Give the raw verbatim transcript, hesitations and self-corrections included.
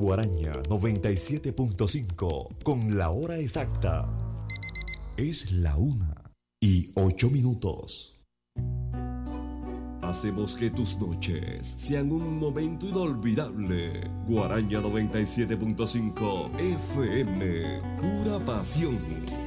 Guaraña noventa y siete punto cinco con la hora exacta. Es la una y ocho minutos. Hacemos que tus noches sean un momento inolvidable. Guaraña noventa y siete punto cinco F M, pura pasión.